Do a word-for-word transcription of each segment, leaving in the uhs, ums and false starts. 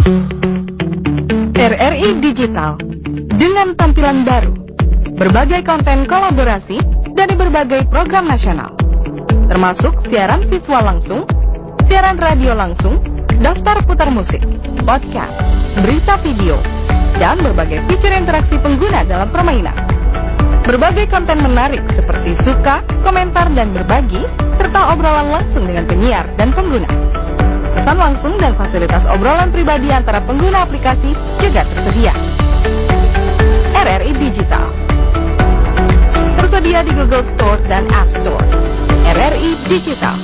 R R I Digital dengan tampilan baru, berbagai konten kolaborasi dari berbagai program nasional, termasuk siaran visual langsung, siaran radio langsung, daftar putar musik, podcast, berita video, dan berbagai fitur interaksi pengguna dalam permainan. Berbagai konten menarik seperti suka, komentar, dan berbagi, serta obrolan langsung dengan penyiar dan pengguna. Pesan langsung dan fasilitas obrolan pribadi antara pengguna aplikasi juga tersedia. R R I Digital tersedia di Google Store dan App Store. R R I Digital.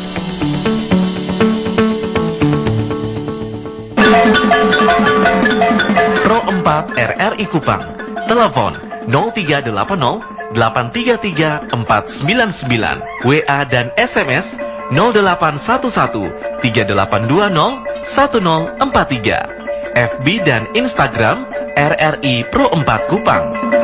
Pro empat R R I Kupang. Telepon nol tiga delapan nol delapan tiga tiga empat sembilan sembilan. W A dan S M S nol delapan satu satu tiga delapan dua nol satu nol empat tiga. F B dan Instagram R R I Pro empat Kupang.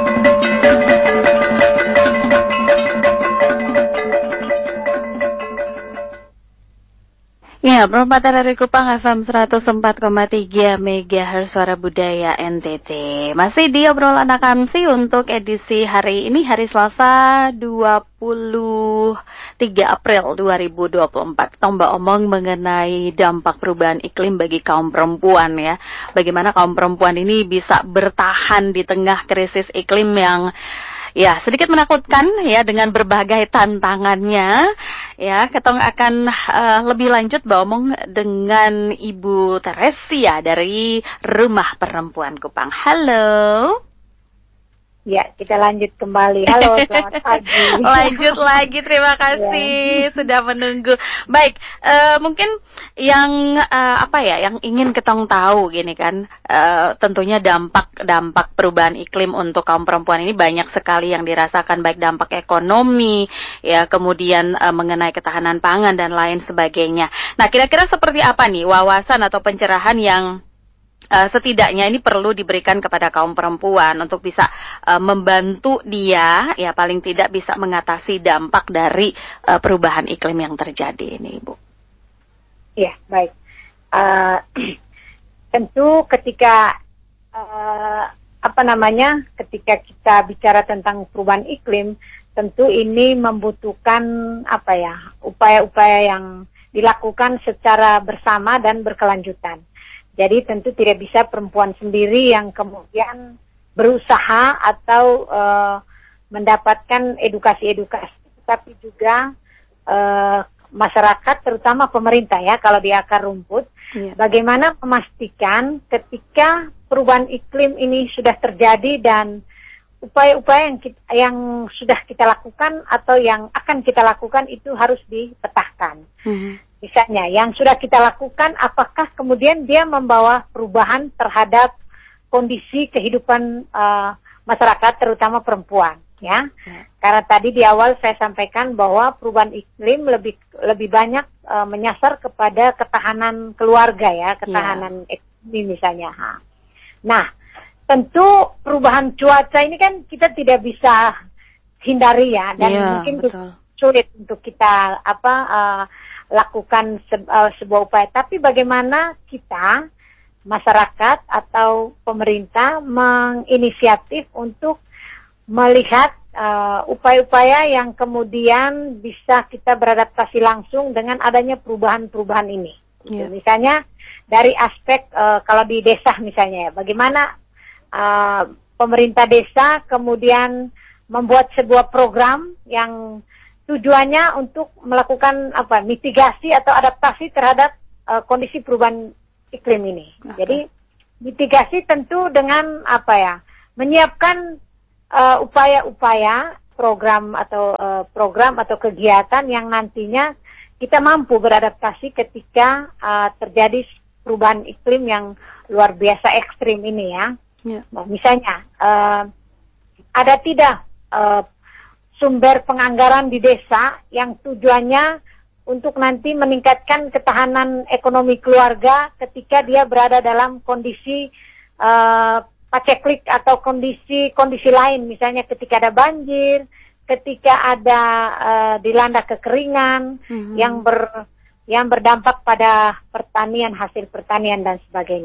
Ya, Pro empat R R I Kupang F M seratus empat koma tiga MHz Suara Budaya N T T. Masih di obrolan akamsi untuk edisi hari ini, hari Selasa dua puluh tiga April dua ribu dua puluh empat. Tombak omong mengenai dampak perubahan iklim bagi kaum perempuan ya. Bagaimana kaum perempuan ini bisa bertahan di tengah krisis iklim yang ya sedikit menakutkan ya, dengan berbagai tantangannya. Ya, Ketong akan uh, lebih lanjut ngomong dengan Ibu Teresia dari Rumah Perempuan Kupang. Halo. Ya, kita lanjut kembali. Halo, selamat pagi. Lanjut lagi, terima kasih ya. Sudah menunggu. Baik, uh, mungkin yang uh, apa ya, yang ingin Ketong tahu gini kan, uh, tentunya dampak dampak perubahan iklim untuk kaum perempuan ini banyak sekali yang dirasakan, baik dampak ekonomi, ya kemudian uh, mengenai ketahanan pangan dan lain sebagainya. Nah, kira-kira seperti apa nih wawasan atau pencerahan yang Uh, setidaknya ini perlu diberikan kepada kaum perempuan untuk bisa uh, membantu dia, ya paling tidak bisa mengatasi dampak dari uh, perubahan iklim yang terjadi ini, Ibu. Iya, baik. Uh, tentu ketika uh, apa namanya, ketika kita bicara tentang perubahan iklim, tentu ini membutuhkan apa ya, upaya-upaya yang dilakukan secara bersama dan berkelanjutan. Jadi tentu tidak bisa perempuan sendiri yang kemudian berusaha atau uh, mendapatkan edukasi-edukasi, tapi juga uh, masyarakat, terutama pemerintah ya, kalau di akar rumput, yeah. Bagaimana memastikan ketika perubahan iklim ini sudah terjadi dan upaya-upaya yang, kita, yang sudah kita lakukan atau yang akan kita lakukan itu harus dipetahkan. Mm-hmm. Misalnya, yang sudah kita lakukan, apakah kemudian dia membawa perubahan terhadap kondisi kehidupan uh, masyarakat, terutama perempuan, ya? ya? Karena tadi di awal saya sampaikan bahwa perubahan iklim lebih lebih banyak uh, menyasar kepada ketahanan keluarga, ya, ketahanan ya. Ekonomi misalnya. Ha. Nah, tentu perubahan cuaca ini kan kita tidak bisa hindari ya, dan ya, mungkin betul. Sulit untuk kita apa. Uh, lakukan se uh, sebuah upaya, tapi bagaimana kita masyarakat atau pemerintah menginisiatif untuk melihat upaya-upaya uh, yang kemudian bisa kita beradaptasi langsung dengan adanya perubahan-perubahan ini. Yeah. Misalnya dari aspek uh, kalau di desa misalnya ya, bagaimana uh, pemerintah desa kemudian membuat sebuah program yang tujuannya untuk melakukan apa mitigasi atau adaptasi terhadap uh, kondisi perubahan iklim ini. Okay. Jadi mitigasi tentu dengan apa ya, menyiapkan upaya-upaya uh, program atau uh, program atau kegiatan yang nantinya kita mampu beradaptasi ketika uh, terjadi perubahan iklim yang luar biasa ekstrim ini ya. Yeah. Nah, misalnya uh, ada tidak uh, sumber penganggaran di desa yang tujuannya untuk nanti meningkatkan ketahanan ekonomi keluarga ketika dia berada dalam kondisi uh, paceklik atau kondisi-kondisi lain, misalnya ketika ada banjir, ketika ada uh, dilanda kekeringan mm-hmm. yang ber yang berdampak pada pertanian, hasil pertanian dan sebagainya.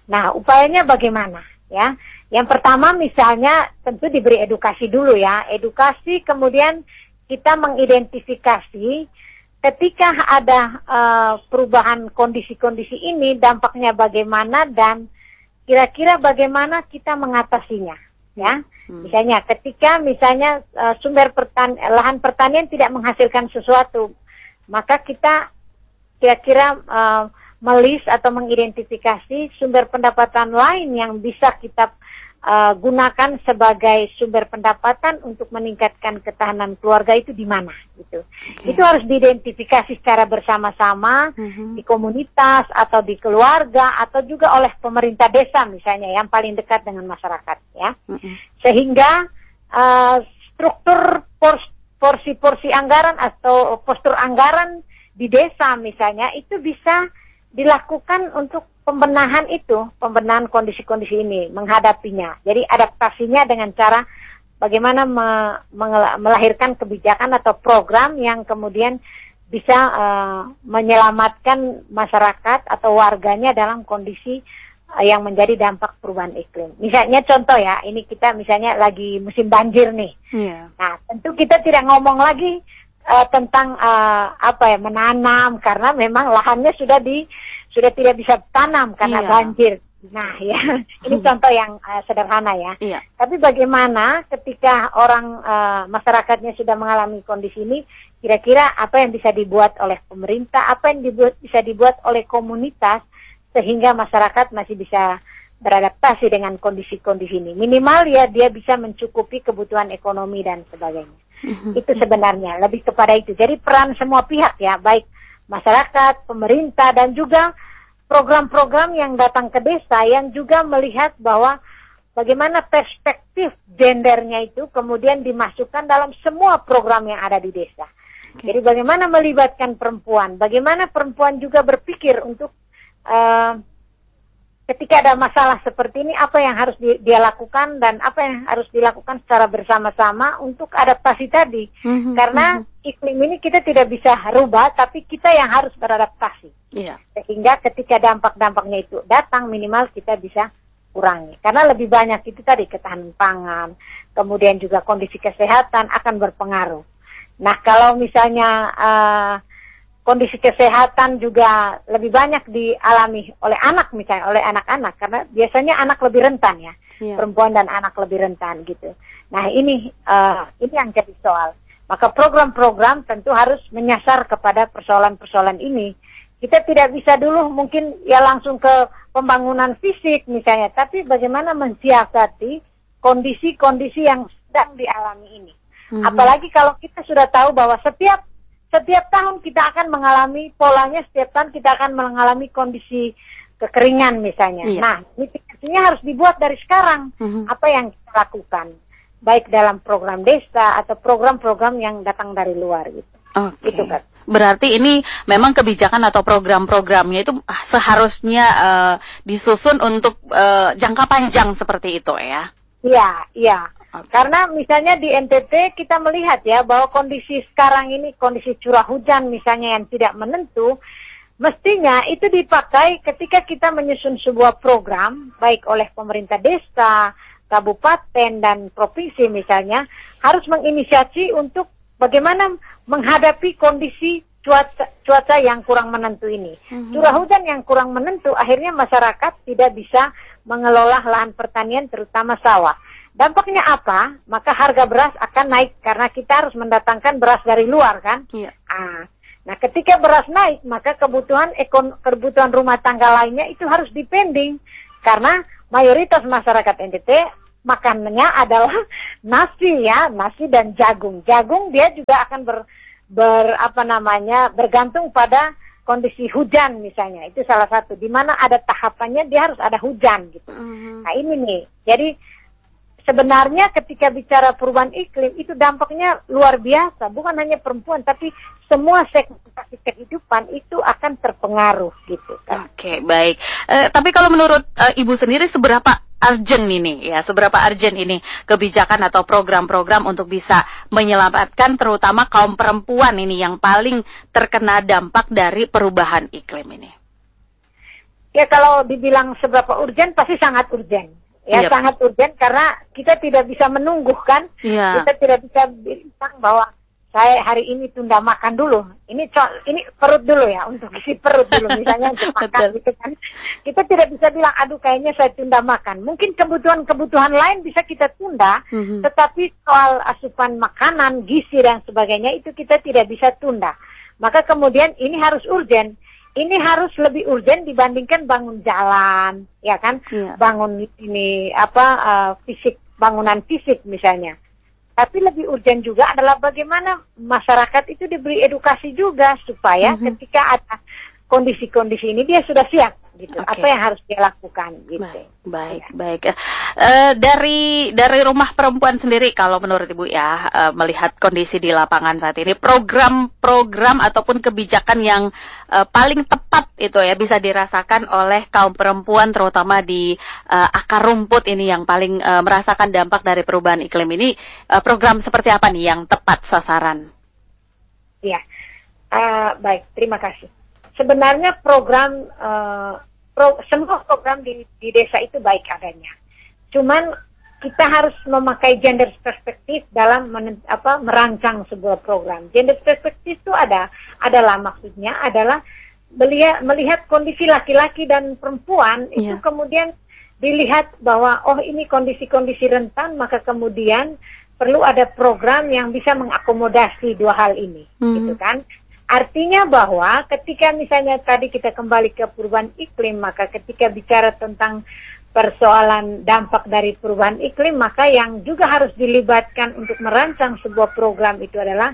Nah, upayanya bagaimana ya? Yang pertama misalnya tentu diberi edukasi dulu ya. Edukasi kemudian kita mengidentifikasi ketika ada uh, perubahan kondisi-kondisi ini dampaknya bagaimana dan kira-kira bagaimana kita mengatasinya ya. Hmm. Misalnya ketika misalnya uh, sumber pertan lahan pertanian tidak menghasilkan sesuatu, maka kita kira-kira uh, melis atau mengidentifikasi sumber pendapatan lain yang bisa kita uh, gunakan sebagai sumber pendapatan untuk meningkatkan ketahanan keluarga itu di mana gitu. Okay. Itu harus diidentifikasi secara bersama-sama mm-hmm. di komunitas atau di keluarga atau juga oleh pemerintah desa misalnya yang paling dekat dengan masyarakat ya. Mm-hmm. Sehingga uh, struktur pors- porsi-porsi anggaran atau postur anggaran di desa misalnya itu bisa dilakukan untuk pembenahan itu, pembenahan kondisi-kondisi ini, menghadapinya. Jadi adaptasinya dengan cara bagaimana me, me, melahirkan kebijakan atau program yang kemudian bisa uh, menyelamatkan masyarakat atau warganya dalam kondisi uh, yang menjadi dampak perubahan iklim. Misalnya contoh ya, ini kita misalnya lagi musim banjir nih. Yeah. Nah, tentu kita tidak ngomong lagi Uh, tentang uh, apa ya menanam karena memang lahannya sudah di sudah tidak bisa tanam karena iya. banjir. Nah ya ini contoh yang uh, sederhana ya. Iya. Tapi bagaimana ketika orang uh, masyarakatnya sudah mengalami kondisi ini, kira-kira apa yang bisa dibuat oleh pemerintah, apa yang dibuat bisa dibuat oleh komunitas sehingga masyarakat masih bisa beradaptasi dengan kondisi-kondisi ini. Minimal ya dia bisa mencukupi kebutuhan ekonomi dan sebagainya. Itu sebenarnya lebih kepada itu. Jadi peran semua pihak ya, baik masyarakat, pemerintah dan juga program-program yang datang ke desa yang juga melihat bahwa bagaimana perspektif gendernya itu kemudian dimasukkan dalam semua program yang ada di desa. Okay. Jadi bagaimana melibatkan perempuan, bagaimana perempuan juga berpikir untuk uh, ketika ada masalah seperti ini, apa yang harus di, dia lakukan dan apa yang harus dilakukan secara bersama-sama untuk adaptasi tadi. Mm-hmm. Karena mm-hmm. iklim ini kita tidak bisa rubah, tapi kita yang harus beradaptasi. Yeah. Sehingga ketika dampak-dampaknya itu datang, minimal kita bisa kurangi. Karena lebih banyak itu tadi ketahanan pangan, kemudian juga kondisi kesehatan akan berpengaruh. Nah, kalau misalnya Uh, kondisi kesehatan juga lebih banyak dialami oleh anak misalnya, oleh anak-anak karena biasanya anak lebih rentan ya, yeah. perempuan dan anak lebih rentan gitu. Nah ini uh, ini yang jadi soal. Maka program-program tentu harus menyasar kepada persoalan-persoalan ini. Kita tidak bisa dulu mungkin ya langsung ke pembangunan fisik misalnya, tapi bagaimana mensiasati kondisi-kondisi yang sedang dialami ini. Mm-hmm. Apalagi kalau kita sudah tahu bahwa setiap Setiap tahun kita akan mengalami polanya, setiap tahun kita akan mengalami kondisi kekeringan misalnya. Iya. Nah, mitigasinya harus dibuat dari sekarang. Mm-hmm. Apa yang kita lakukan, baik dalam program desa atau program-program yang datang dari luar gitu. Oke. Okay. Berarti ini memang kebijakan atau program-programnya itu seharusnya uh, disusun untuk uh, jangka panjang seperti itu ya? Iya, iya. Okay. Karena misalnya di N T T kita melihat ya bahwa kondisi sekarang ini, kondisi curah hujan misalnya yang tidak menentu, mestinya itu dipakai ketika kita menyusun sebuah program, baik oleh pemerintah desa, kabupaten, dan provinsi misalnya, harus menginisiasi untuk bagaimana menghadapi kondisi cuaca, cuaca yang kurang menentu ini. Mm-hmm. Curah hujan yang kurang menentu, akhirnya masyarakat tidak bisa mengelola lahan pertanian terutama sawah. Dampaknya apa? Maka harga beras akan naik karena kita harus mendatangkan beras dari luar kan? Iya. Ah, nah ketika beras naik, maka kebutuhan ekon kebutuhan rumah tangga lainnya itu harus dipending karena mayoritas masyarakat N T T makanannya adalah nasi ya, nasi dan jagung. Jagung dia juga akan ber, ber apa namanya bergantung pada kondisi hujan misalnya. Itu salah satu. Di mana ada tahapannya dia harus ada hujan gitu. Mm-hmm. Nah ini nih. Jadi sebenarnya ketika bicara perubahan iklim itu dampaknya luar biasa, bukan hanya perempuan tapi semua segmentasi kehidupan itu akan terpengaruh gitu kan. Oke, okay, baik. Uh, tapi kalau menurut uh, Ibu sendiri seberapa urgent ini ya, seberapa urgent ini kebijakan atau program-program untuk bisa menyelamatkan terutama kaum perempuan ini yang paling terkena dampak dari perubahan iklim ini? Ya kalau dibilang seberapa urgen pasti sangat urgen. Ya Yep. sangat urgen karena kita tidak bisa menunggu kan. Iya. Kita tidak bisa bilang bahwa saya hari ini tunda makan dulu. Ini co- ini perut dulu ya, untuk isi perut dulu misalnya untuk makan Betul. gitu kan. Kita tidak bisa bilang aduh kayaknya saya tunda makan. Mungkin kebutuhan-kebutuhan lain bisa kita tunda, Mhm. tetapi soal asupan makanan, gizi dan sebagainya itu kita tidak bisa tunda. Maka kemudian ini harus urgen. Ini harus lebih urgen dibandingkan bangun jalan, ya kan? Iya. Bangun ini apa uh, fisik, bangunan fisik misalnya. Tapi lebih urgen juga adalah bagaimana masyarakat itu diberi edukasi juga supaya Mhm. ketika ada kondisi-kondisi ini dia sudah siap gitu. Oke. Apa yang harus dia lakukan gitu. Baik, baik, baik. Eh, dari dari Rumah Perempuan sendiri, kalau menurut Ibu ya, eh, melihat kondisi di lapangan saat ini, program-program ataupun kebijakan yang eh, paling tepat itu ya bisa dirasakan oleh kaum perempuan, terutama di eh, akar rumput ini yang paling eh, merasakan dampak dari perubahan iklim ini, eh, program seperti apa nih yang tepat sasaran? Ya, uh, baik. Terima kasih. Sebenarnya program uh, pro, semua program di, di desa itu baik adanya. Cuman kita harus memakai gender perspektif dalam men, apa, merancang sebuah program. Gender perspektif itu ada adalah maksudnya adalah melihat, melihat kondisi laki-laki dan perempuan itu Iya. kemudian dilihat bahwa oh ini kondisi-kondisi rentan, maka kemudian perlu ada program yang bisa mengakomodasi dua hal ini, Mhm. gitu kan? Artinya bahwa ketika misalnya tadi kita kembali ke perubahan iklim, maka ketika bicara tentang persoalan dampak dari perubahan iklim, maka yang juga harus dilibatkan untuk merancang sebuah program itu adalah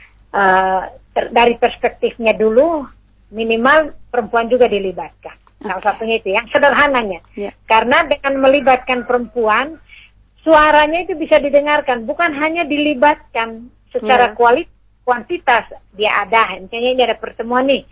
uh, ter- dari perspektifnya dulu, minimal perempuan juga dilibatkan. Salah Oke. satunya itu yang sederhananya. Ya. Karena dengan melibatkan perempuan, suaranya itu bisa didengarkan, bukan hanya dilibatkan secara Ya. kualitas, kuantitas. Dia ada, misalnya ini ada pertemuan nih,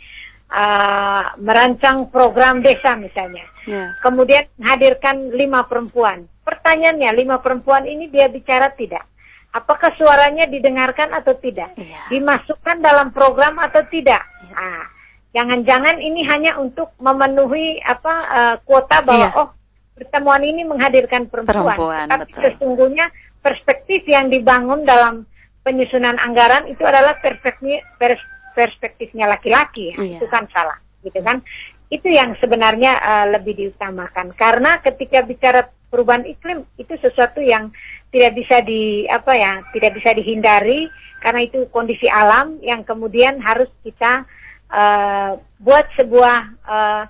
uh, merancang program desa misalnya. Ya. Kemudian hadirkan lima perempuan. Pertanyaannya, lima perempuan ini dia bicara tidak? Apakah suaranya didengarkan atau tidak? Iya. Dimasukkan dalam program atau tidak? Nah, jangan-jangan ini hanya untuk memenuhi apa uh, kuota bahwa Iya. oh pertemuan ini menghadirkan perempuan. Perempuan, Tapi betul. sesungguhnya perspektif yang dibangun dalam penyusunan anggaran itu adalah perspektif pers- perspektifnya laki-laki, ya. Iya. Itu kan salah, gitu kan? Itu yang sebenarnya uh, lebih diutamakan. Karena ketika bicara perubahan iklim itu sesuatu yang tidak bisa di apa ya, tidak bisa dihindari karena itu kondisi alam yang kemudian harus kita uh, buat sebuah uh,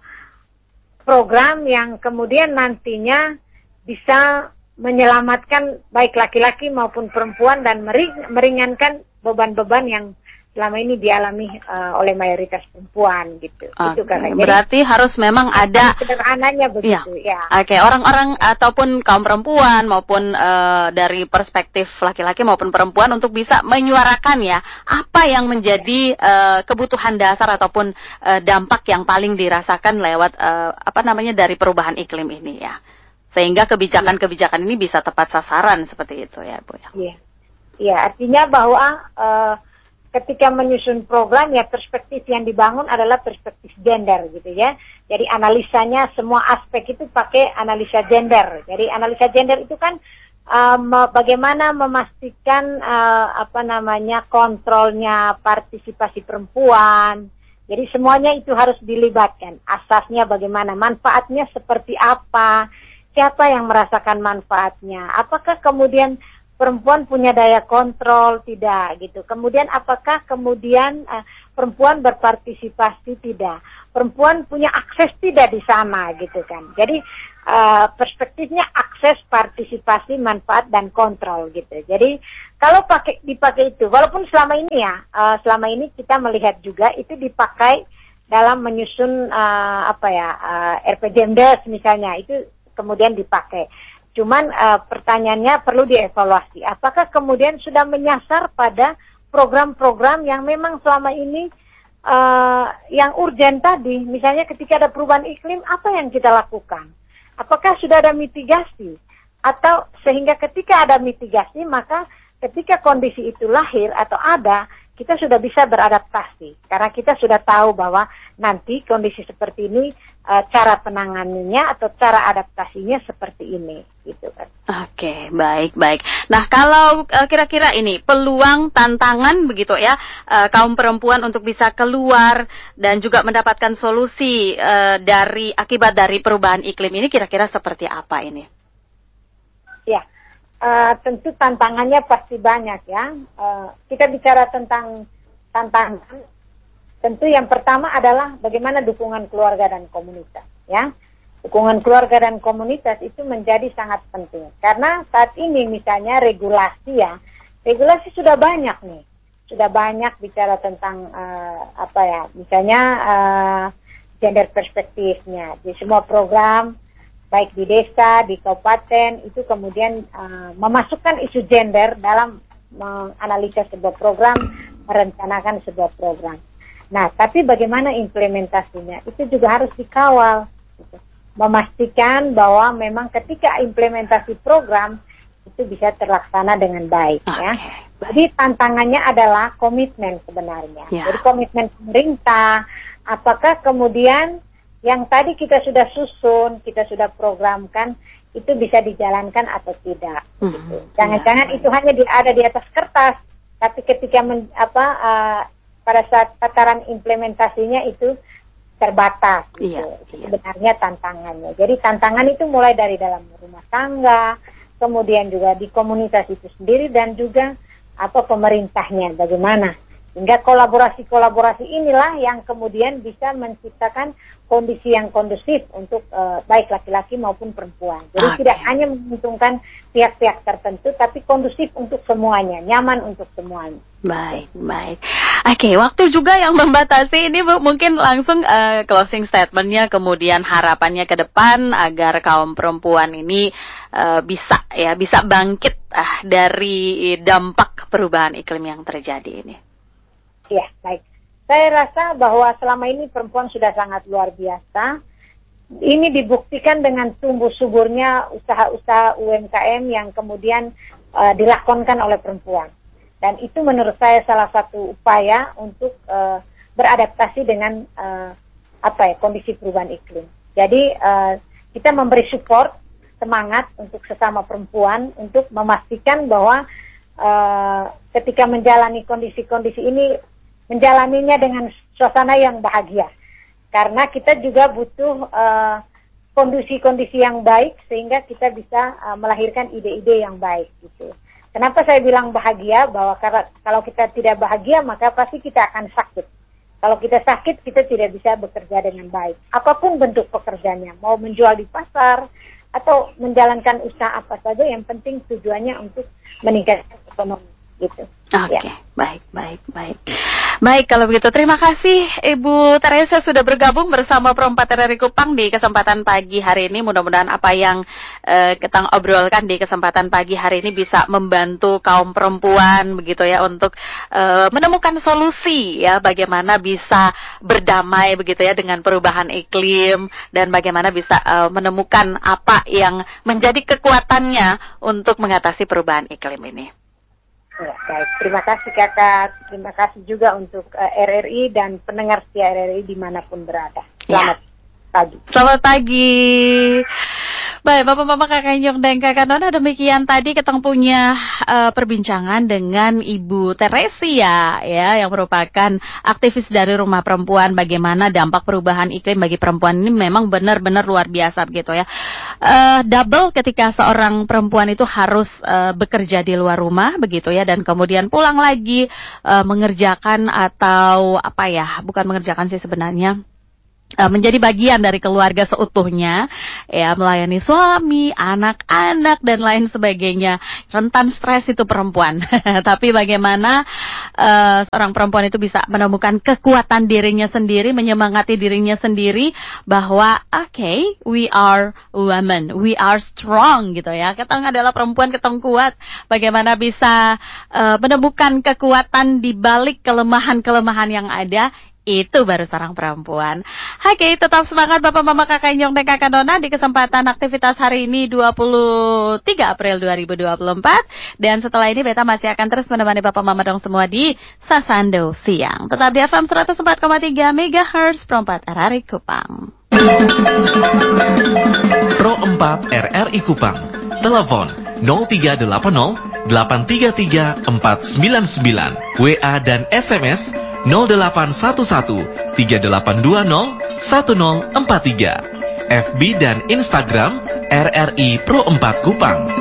program yang kemudian nantinya bisa menyelamatkan baik laki-laki maupun perempuan dan mering- meringankan beban-beban yang selama ini dialami uh, oleh mayoritas perempuan gitu. Oke, Itu kan. Jadi berarti harus memang ada sederhananya begitu ya. Oke, orang-orang ataupun kaum perempuan maupun eh, dari perspektif laki-laki maupun perempuan untuk bisa menyuarakan ya apa yang menjadi eh, kebutuhan dasar ataupun eh, dampak yang paling dirasakan lewat eh, apa namanya dari perubahan iklim ini ya. Sehingga kebijakan-kebijakan ini bisa tepat sasaran seperti itu ya, Bu ya. Iya. Iya, artinya bahwa uh, ketika menyusun program ya perspektif yang dibangun adalah perspektif gender gitu ya. Jadi analisanya semua aspek itu pakai analisa gender. Jadi analisa gender itu kan um, bagaimana memastikan uh, apa namanya kontrolnya partisipasi perempuan. Jadi semuanya itu harus dilibatkan. Asasnya bagaimana, manfaatnya seperti apa, siapa yang merasakan manfaatnya, apakah kemudian perempuan punya daya kontrol, tidak gitu. Kemudian apakah kemudian uh, perempuan berpartisipasi, tidak. Perempuan punya akses tidak di sana gitu kan. Jadi uh, perspektifnya akses, partisipasi, manfaat dan kontrol gitu. Jadi kalau pakai dipakai itu, walaupun selama ini ya, uh, selama ini kita melihat juga itu dipakai dalam menyusun uh, apa ya uh, R P J M D E S misalnya, itu kemudian dipakai. Cuman uh, pertanyaannya perlu dievaluasi. Apakah kemudian sudah menyasar pada program-program yang memang selama ini uh, yang urgen tadi, misalnya ketika ada perubahan iklim, apa yang kita lakukan? Apakah sudah ada mitigasi? Atau sehingga ketika ada mitigasi, maka ketika kondisi itu lahir atau ada, kita sudah bisa beradaptasi karena kita sudah tahu bahwa nanti kondisi seperti ini uh, cara penanganannya atau cara adaptasinya seperti ini gitu kan. Oke, baik baik. Nah, kalau uh, kira-kira ini peluang tantangan begitu ya uh, kaum perempuan untuk bisa keluar dan juga mendapatkan solusi uh, dari akibat dari perubahan iklim ini kira-kira seperti apa ini? Ya. Uh, tentu tantangannya pasti banyak ya. Uh, kita bicara tentang tantangan. Tentu yang pertama adalah bagaimana dukungan keluarga dan komunitas. Ya, dukungan keluarga dan komunitas itu menjadi sangat penting karena saat ini misalnya regulasi ya, regulasi sudah banyak nih, sudah banyak bicara tentang uh, apa ya, misalnya uh, gender perspektifnya di semua program. Baik di desa, di kabupaten, itu kemudian uh, memasukkan isu gender dalam menganalisa sebuah program, merencanakan sebuah program. Nah, tapi bagaimana implementasinya? Itu juga harus dikawal. Gitu. Memastikan bahwa memang ketika implementasi program, itu bisa terlaksana dengan baik. Okay. Ya. Jadi tantangannya adalah komitmen sebenarnya. Yeah. Jadi komitmen pemerintah, apakah kemudian yang tadi kita sudah susun, kita sudah programkan, itu bisa dijalankan atau tidak. Mm-hmm. Gitu. Jangan-jangan yeah. itu hanya di, ada di atas kertas, tapi ketika men, apa, uh, pada saat tataran implementasinya itu terbatas. Gitu. Yeah. Itu sebenarnya tantangannya. Jadi tantangan itu mulai dari dalam rumah tangga, kemudian juga di komunitas itu sendiri dan juga apa pemerintahnya bagaimana. Sehingga kolaborasi-kolaborasi inilah yang kemudian bisa menciptakan kondisi yang kondusif untuk uh, baik laki-laki maupun perempuan. Jadi okay. tidak hanya menguntungkan pihak-pihak tertentu, tapi kondusif untuk semuanya, nyaman untuk semuanya. Baik, baik. Oke, okay, waktu juga yang membatasi ini Bu, mungkin langsung uh, closing statement-nya, kemudian harapannya ke depan agar kaum perempuan ini uh, bisa ya bisa bangkit uh, dari dampak perubahan iklim yang terjadi ini. Ya, baik. Saya rasa bahwa selama ini perempuan sudah sangat luar biasa. Ini dibuktikan dengan tumbuh suburnya usaha-usaha U M K M yang kemudian uh, dilakonkan oleh perempuan. Dan itu menurut saya salah satu upaya untuk uh, beradaptasi dengan uh, apa ya kondisi perubahan iklim. Jadi uh, kita memberi support, semangat untuk sesama perempuan untuk memastikan bahwa uh, ketika menjalani kondisi-kondisi ini menjalaninya dengan suasana yang bahagia. Karena kita juga butuh uh, kondisi-kondisi yang baik sehingga kita bisa uh, melahirkan ide-ide yang baik gitu. Kenapa saya bilang bahagia? Bahwa karena, kalau kita tidak bahagia maka pasti kita akan sakit. Kalau kita sakit kita tidak bisa bekerja dengan baik. Apapun bentuk pekerjaannya, mau menjual di pasar atau menjalankan usaha apa saja, yang penting tujuannya untuk meningkatkan ekonomi gitu. Oke, okay. ya. baik, baik, baik. Baik, kalau begitu terima kasih Ibu Teresa sudah bergabung bersama Perempat R R I Kupang di kesempatan pagi hari ini. Mudah-mudahan apa yang uh, kita obrolkan di kesempatan pagi hari ini bisa membantu kaum perempuan begitu ya untuk uh, menemukan solusi ya bagaimana bisa berdamai begitu ya dengan perubahan iklim dan bagaimana bisa uh, menemukan apa yang menjadi kekuatannya untuk mengatasi perubahan iklim ini. Ya, baik. Terima kasih Kakak. Terima kasih juga untuk uh, R R I dan pendengar setia R R I dimanapun berada. Selamat ya. pagi. Selamat pagi. Baik, Bapak-Bapak, Kakak Nyong dan Kakak Nona, demikian tadi kita punya uh, perbincangan dengan Ibu Teresia ya, yang merupakan aktivis dari Rumah Perempuan. Bagaimana dampak perubahan iklim bagi perempuan ini memang benar-benar luar biasa begitu ya. Uh, double ketika seorang perempuan itu harus uh, bekerja di luar rumah begitu ya, dan kemudian pulang lagi uh, mengerjakan atau apa ya, bukan mengerjakan sih sebenarnya, menjadi bagian dari keluarga seutuhnya, ya, melayani suami, anak-anak dan lain sebagainya. Rentan stres itu perempuan. Tapi bagaimana uh, seorang perempuan itu bisa menemukan kekuatan dirinya sendiri, menyemangati dirinya sendiri bahwa oke, okay, we are women, we are strong gitu ya. Ketong adalah perempuan, ketong kuat. Bagaimana bisa uh, menemukan kekuatan di balik kelemahan-kelemahan yang ada. Itu baru seorang perempuan. Oke, tetap semangat Bapak Mama Kakak Inyong dan Kakak Nona di kesempatan aktivitas hari ini dua puluh tiga April dua ribu dua puluh empat. Dan setelah ini Beta masih akan terus menemani Bapak Mama dong semua di Sasando Siang. Tetap di F M seratus empat koma tiga Megahertz Pro empat R R I Kupang. Pro empat R R I Kupang. Telepon nol tiga delapan nol delapan tiga tiga empat sembilan sembilan. W A dan S M S nol delapan satu satu tiga delapan dua nol satu nol empat tiga. F B dan Instagram R R I Pro empat Kupang.